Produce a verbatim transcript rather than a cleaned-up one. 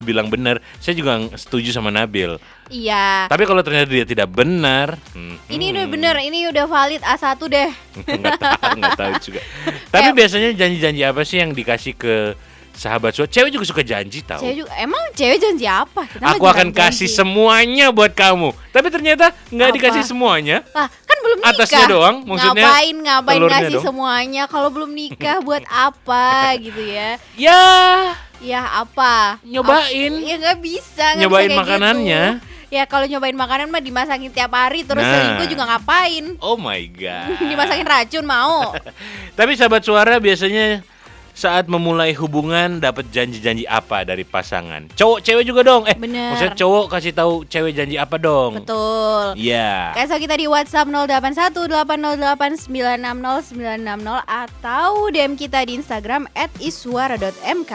bilang benar, saya juga setuju sama Nabil. Iya. Tapi kalau ternyata dia tidak benar, hmm, Ini udah bener, ini udah valid A satu deh. nggak tahu, nggak tahu juga. Tapi biasanya janji-janji apa sih yang dikasih ke sahabat cowok? Cewek juga suka janji tahu. Cewek juga, emang cewek janji apa? Kita mah Aku akan jarang kasih janji. semuanya buat kamu. Tapi ternyata nggak Apa? dikasih semuanya. Lah, kan belum nikah. Atasnya doang, maksudnya ngapain ngapain telurnya ngasih dong. semuanya kalau belum nikah buat apa gitu ya? Ya, Ya apa? Nyobain. Ap- ya nggak bisa. nggak Nyobain bisa kayak makanannya. gitu. Ya kalau nyobain makanan mah dimasakin tiap hari terus Nah. selingkuh juga ngapain? oh my god. Dimasakin racun mau? Tapi sahabat suara biasanya saat memulai hubungan dapat janji-janji apa dari pasangan? Cowok cewek juga dong. Eh, Bener. maksudnya cowok kasih tahu cewek janji apa dong? Betul. Iya. Kasih kita di WhatsApp nol delapan satu delapan nol delapan sembilan enam nol sembilan enam nol atau D M kita di Instagram at iswara dot m k.